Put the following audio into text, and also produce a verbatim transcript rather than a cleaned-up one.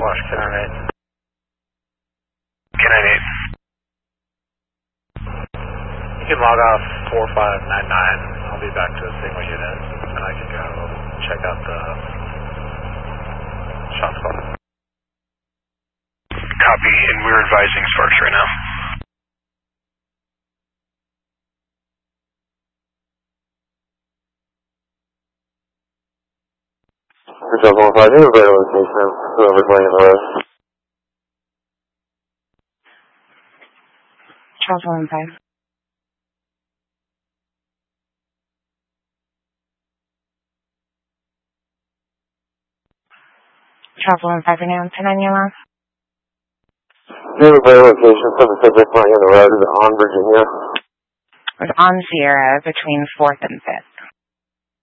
Wash, ten nine eight. ten nine eight. You can log off four five nine nine. I'll be back to a single unit, and I can go check out the shop call. Copy, and we're advising Sparks right now. Control one five, you have a better location. Whoever's laying in the road. Charles one five. Charles one five right now, ten nine Yellow. You have a better location for the subject laying in the road. Is it on Virginia? It's on Sierra between fourth and fifth.